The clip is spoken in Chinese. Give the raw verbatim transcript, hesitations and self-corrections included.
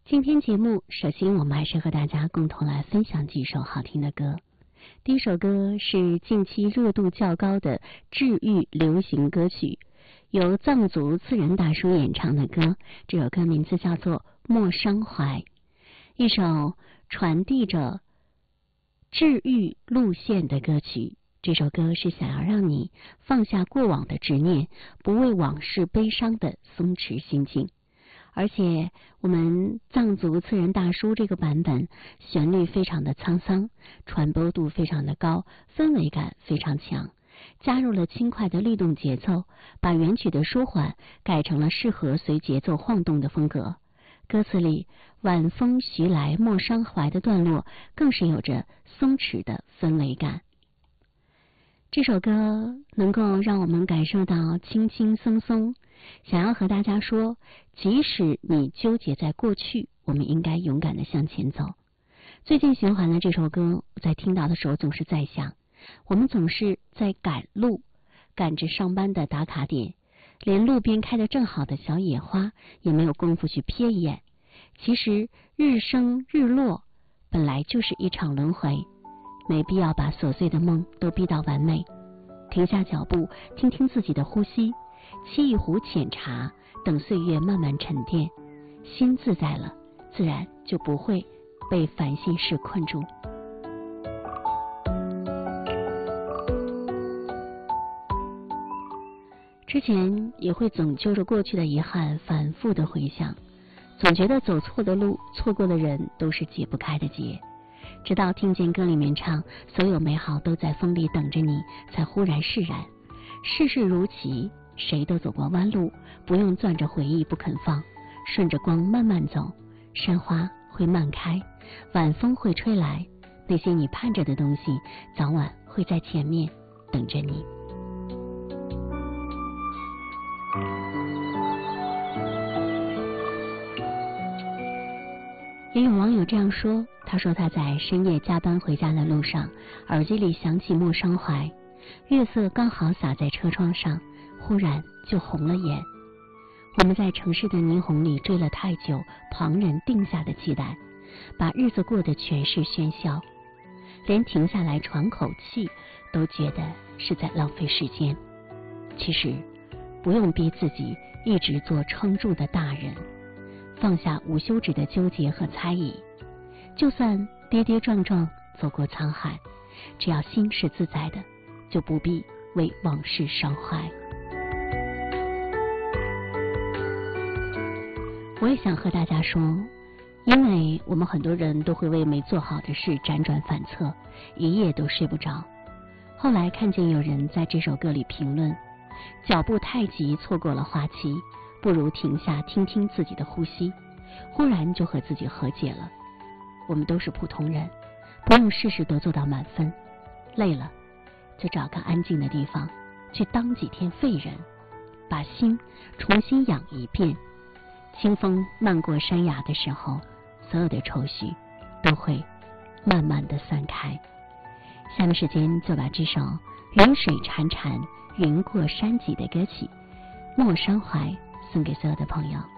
今天节目，首先我们还是和大家共同来分享几首好听的歌。第一首歌是近期热度较高的治愈流行歌曲，由藏族次仁大叔演唱的歌，这首歌名字叫做《莫伤怀》，一首传递着治愈路线的歌曲。这首歌是想要让你放下过往的执念，不为往事悲伤的松弛心境。而且我们藏族次仁大叔这个版本旋律非常的沧桑，传播度非常的高，氛围感非常强，加入了轻快的律动节奏，把原曲的舒缓改成了适合随节奏晃动的风格。歌词里晚风徐来莫伤怀的段落更是有着松弛的氛围感。这首歌能够让我们感受到轻轻松松，想要和大家说，即使你纠结在过去，我们应该勇敢地向前走。最近循环的这首歌，我在听到的时候总是在想，我们总是在赶路，赶着上班的打卡点，连路边开得正好的小野花也没有功夫去瞥一眼。其实日升日落本来就是一场轮回，没必要把琐碎的梦都逼到完美。停下脚步，听听自己的呼吸，沏一壶浅茶，等岁月慢慢沉淀。心自在了，自然就不会被烦心事困住。之前也会总揪着过去的遗憾反复的回想，总觉得走错的路，错过的人都是解不开的结。直到听见歌里面唱所有美好都在风里等着你，才忽然释然。世事如棋，谁都走过弯路，不用攥着回忆不肯放，顺着光慢慢走，山花会慢开，晚风会吹来，那些你盼着的东西早晚会在前面等着你。也有网友这样说，他说他在深夜加班回家的路上，耳机里响起莫伤怀，月色刚好洒在车窗上，忽然就红了眼。我们在城市的霓虹里追了太久旁人定下的期待，把日子过得全是喧嚣，连停下来喘口气都觉得是在浪费时间。其实不用逼自己一直做撑住的大人，放下无休止的纠结和猜疑，就算跌跌撞撞走过沧海，只要心是自在的，就不必为往事伤怀。我也想和大家说，因为我们很多人都会为没做好的事辗转反侧，一夜都睡不着。后来看见有人在这首歌里评论，脚步太急错过了花期，不如停下听听自己的呼吸，忽然就和自己和解了。我们都是普通人，不用事事都做到满分，累了就找个安静的地方去当几天废人，把心重新养一遍。清风漫过山崖的时候，所有的愁绪都会慢慢的散开。下面时间就把这首云水潺潺云过山脊的歌曲《莫伤怀》送给所有的朋友。